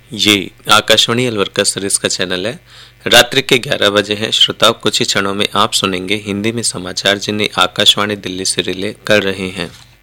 ये आकाशवाणी अलवर का सीरीज का चैनल है। रात्रि के 11 बजे हैं श्रोताओं। कुछ ही क्षणों में आप सुनेंगे हिंदी में समाचार जिन्हें आकाशवाणी दिल्ली से रिले कर रहे हैं।